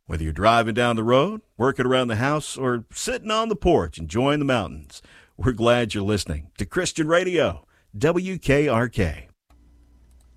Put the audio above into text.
Whether you're driving down the road, working around the house, or sitting on the porch enjoying the mountains, we're glad you're listening to Christian Radio, WKRK.